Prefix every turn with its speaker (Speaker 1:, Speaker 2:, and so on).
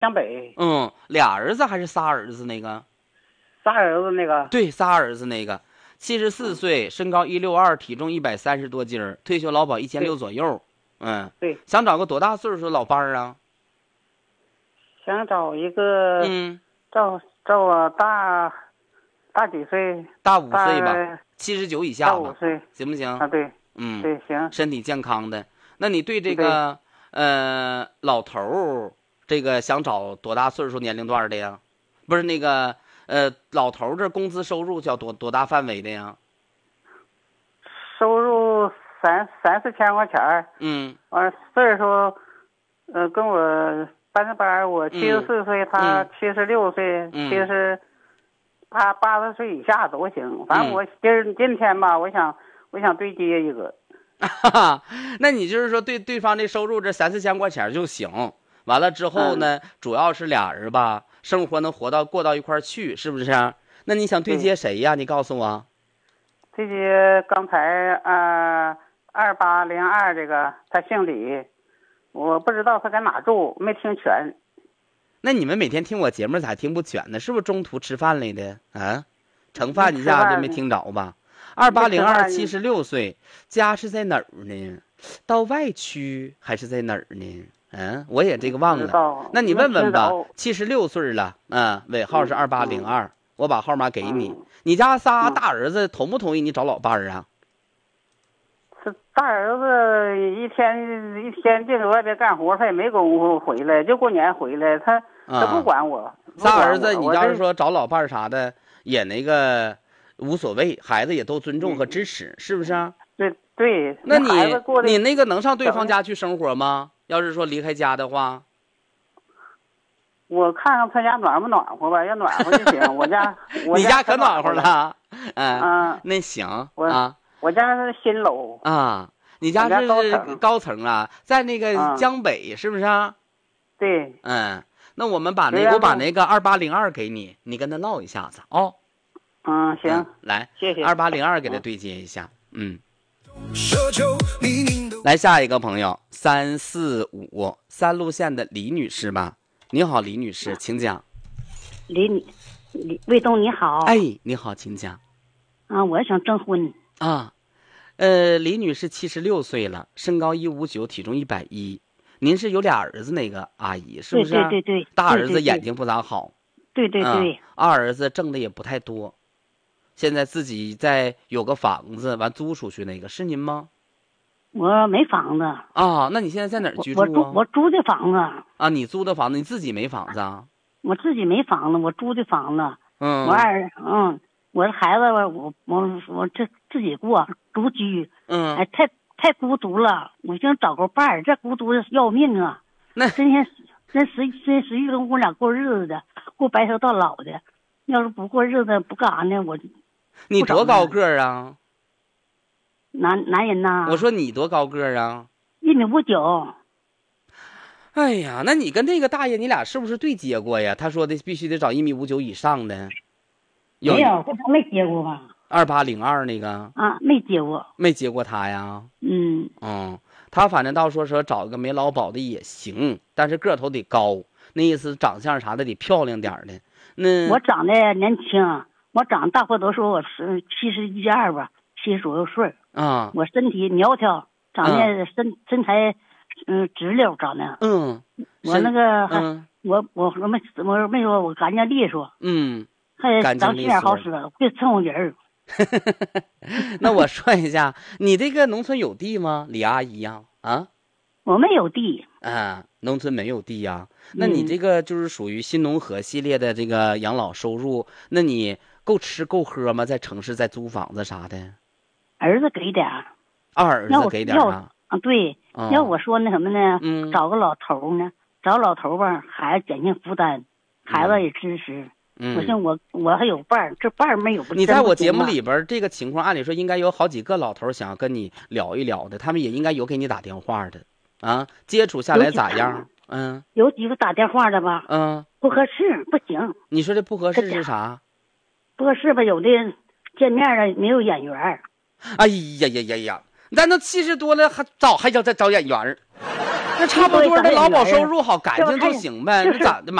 Speaker 1: 江北。
Speaker 2: 俩儿子还是仨儿子那个？
Speaker 1: 仨儿子那个。
Speaker 2: 对，仨儿子那个。74岁，身高162，体重130多斤，退休劳保1600左右。
Speaker 1: 对。
Speaker 2: 想找个多大岁数的老伴儿啊？
Speaker 1: 想找一个，找我大几岁？
Speaker 2: 大5岁吧，79以下吧。
Speaker 1: 大5岁，
Speaker 2: 行不行？
Speaker 1: 啊，对。对，行。
Speaker 2: 身体健康的。那你对这个老头儿，这个想找多大岁数年龄段的呀？不是那个老头儿这工资收入叫多大范围的呀？
Speaker 1: 收入3000块钱。完岁数，跟我半着班，我74岁，他76岁，他80岁以下都行。反正我今天吧，我想对接一个。
Speaker 2: 那你就是说对方的收入这3、4千块钱就行。完了之后呢，主要是俩人吧，生活能过到一块去，是不是？那你想对接谁呀？你告诉我。
Speaker 1: 对接刚才2802这个，他姓李，我不知道他在哪住，没听全。
Speaker 2: 那你们每天听我节目咋听不全呢？是不是中途吃饭来的啊？盛饭一下就没听着吧？2802 76岁，家是在哪儿呢？到外区还是在哪儿呢？我也这个忘了。那你问问吧。76岁了，尾号是2802，我把号码给你。你家仨大儿子同不同意你找老伴儿啊？
Speaker 1: 是大儿子一天净在外边干活，他也没工夫回来，就过年回来，他不管我。
Speaker 2: 仨儿子，你要是说找老伴儿啥的，也那个无所谓，孩子也都尊重和支持，是不是啊？
Speaker 1: 对。
Speaker 2: 那你那个能上对方家去生活吗？要是说离开家的话，
Speaker 1: 我看看他家暖不暖和吧，要暖和就行。
Speaker 2: 你家可暖和了。那行
Speaker 1: 我家是新楼
Speaker 2: 啊。你家是高层啊，在那个江北，是不是啊？
Speaker 1: 对。
Speaker 2: 那我把那个2802给你，你跟他唠一下子哦。
Speaker 1: 行。
Speaker 2: 来，
Speaker 1: 谢谢。
Speaker 2: 2802给他对接一下。来下一个朋友345三路线的李女士吧。你好，李女士，请讲。
Speaker 3: 卫东你好。
Speaker 2: 哎，你好，请讲。
Speaker 3: 我想征婚。
Speaker 2: 李女士76岁了，身高159，体重110。您是有俩儿子那个阿姨是不是？
Speaker 3: 对。
Speaker 2: 大儿子眼睛不咋好。
Speaker 3: 对。
Speaker 2: 二儿子挣的也不太多，现在自己有个房子，完租出去那个是您吗？
Speaker 3: 我没房子。
Speaker 2: 那你现在在哪儿居住啊？
Speaker 3: 我租的房子。
Speaker 2: 你租的房子，你自己没房子啊？
Speaker 3: 我自己没房子，我租的房子。我的孩子我这自己过独居。太孤独了，我想找个伴儿，这孤独的要命啊！
Speaker 2: 那
Speaker 3: 真实际跟我俩过日子的，过白头到老的，要是不过日子不干啥呢？
Speaker 2: 你多高个儿啊？
Speaker 3: 男人呐？
Speaker 2: 我说你多高个儿啊
Speaker 3: ？1.59米。
Speaker 2: 哎呀，那你跟这个大爷你俩是不是对接过呀？他说的必须得找1.59米以上的。
Speaker 3: 没有，跟他没接过吧
Speaker 2: ？2802那个
Speaker 3: 没接过。
Speaker 2: 没接过他呀？他反正到说找个没劳保的也行，但是个头得高，那意思长相啥的得漂亮点的。那
Speaker 3: 我长得年轻，我长大伙都说我是71.2吧，70左右岁。我身体苗条，长得身材直溜长得。我那个我没说我干净利索。还长心眼好使，别伺候人。
Speaker 2: 那我说一下，你这个农村有地吗，李阿姨呀？
Speaker 3: 我没有地。
Speaker 2: 农村没有地呀？那你这个就是属于新农合系列的这个养老收入，那你够吃够喝吗？在城市再租房子啥的？
Speaker 3: 儿子给点。
Speaker 2: 二儿子给点啊？
Speaker 3: 对。要我说那什么呢？找个老头呢，找老头吧，孩子减轻负担，孩子也支持。不像我还有伴儿，这伴儿没有。
Speaker 2: 你在我节目里边这个情况，按理说应该有好几个老头想要跟你聊一聊的，他们也应该有给你打电话的接触下来咋样？
Speaker 3: 有几个打电话的吧？不合适，不行。
Speaker 2: 你说这不合适是啥？
Speaker 3: 不合适吧？有的见面了没有眼缘。
Speaker 2: 哎呀，咱都70多了，还要再找眼缘？ 那差不多的劳保收入好干净就行呗，那咋的？